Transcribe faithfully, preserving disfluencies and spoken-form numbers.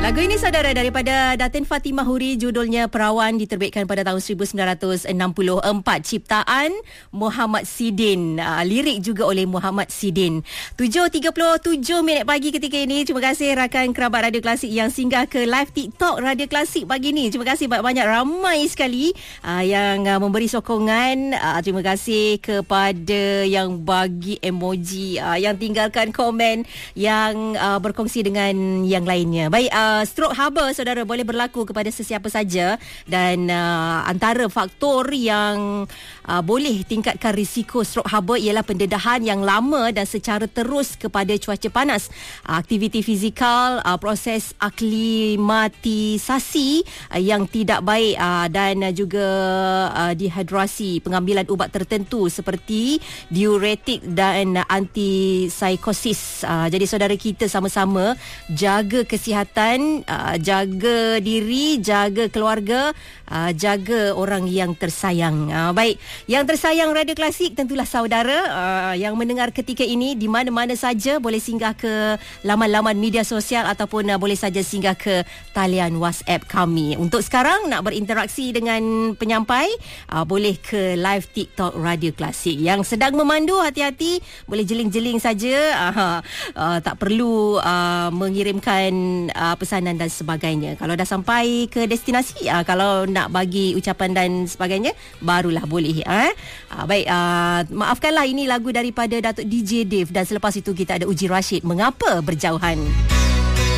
Lagu ini saudara daripada Datin Fatimah Huri, judulnya Perawan, diterbitkan pada tahun seribu sembilan ratus enam puluh empat. Ciptaan Muhammad Sidin, uh, lirik juga oleh Muhammad Sidin. tujuh tiga puluh tujuh minit pagi ketika ini. Terima kasih rakan kerabat Radio Klasik yang singgah ke live TikTok Radio Klasik pagi ni. Terima kasih banyak-banyak, ramai sekali uh, yang uh, memberi sokongan. Uh, terima kasih kepada yang bagi emoji, uh, yang tinggalkan komen, yang uh, berkongsi dengan yang lainnya. Baik, uh, Uh, stroke haba saudara boleh berlaku kepada sesiapa saja, dan uh, antara faktor yang uh, boleh tingkatkan risiko stroke haba ialah pendedahan yang lama dan secara terus kepada cuaca panas, uh, aktiviti fizikal, uh, proses aklimatisasi uh, yang tidak baik, uh, dan uh, juga uh, dehidrasi, pengambilan ubat tertentu seperti diuretik dan uh, antipsikosis. Uh, jadi saudara kita sama-sama jaga kesihatan, Uh, jaga diri, jaga keluarga, uh, jaga orang yang tersayang. Uh, baik, yang tersayang Radio Klasik tentulah saudara uh, yang mendengar ketika ini di mana-mana saja, boleh singgah ke laman-laman media sosial ataupun uh, boleh saja singgah ke talian WhatsApp kami. Untuk sekarang nak berinteraksi dengan penyampai, uh, boleh ke live TikTok Radio Klasik. Yang sedang memandu, hati-hati, boleh jeling-jeling saja, uh, uh, tak perlu uh, mengirimkan uh, pesanan dan sebagainya. Kalau dah sampai ke destinasi, uh, kalau nak bagi ucapan dan sebagainya, barulah boleh. Uh. Uh, baik, uh, maafkanlah, ini lagu daripada Datuk D J Dave, dan selepas itu kita ada Uji Rashid, Mengapa Berjauhan.